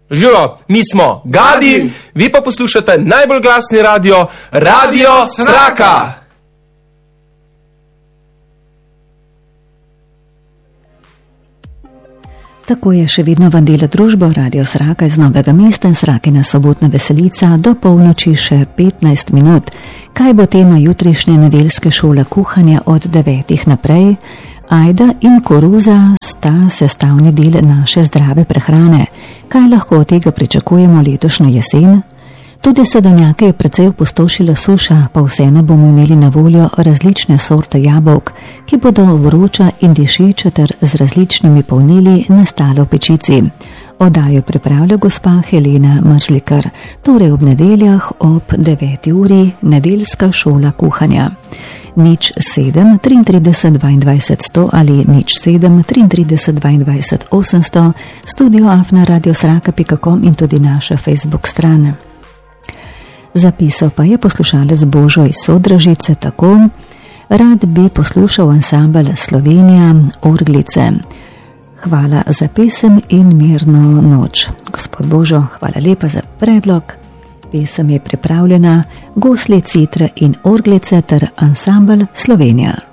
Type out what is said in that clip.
Živo, mi smo Gadi, vi pa poslušate najbolj glasni radio, Radio Sraka. Tako je še vedno vam dela družbo Radio Sraka iz Novega mesta in Srakina sobotna veselica do polnoči še 15 minut. Kaj bo tema jutrišnje nedeljske šole kuhanja od 9 naprej? Ajda in koruza sta sestavni del naše zdrave prehrane. Kaj lahko od tega pričakujemo letošnjo jesen? Tudi sadovnjake je precej opustošila suša, pa vseeno bomo imeli na voljo različne sorte jabolk, ki bodo vroča in dišeča ter z različnimi polnili nastale v pečici. Oddajo pripravlja gospa Helena Mrzlikar, torej ob nedeljah ob 9. uri nedeljska šola kuhanja. 07 33 22 100 ali 07 33 22 800, studio@radiosraka.com in tudi naša Facebook stran. Zapisal pa je poslušalec Božo iz Sodražice tako: rad bi poslušal ansambel Slovenija Orglice. Hvala za pesem in mirno noč. Gospod Božo, hvala lepa za predlog. Pesem je pripravljena, Gosli, Citre in Orglice ter ansambel Slovenija.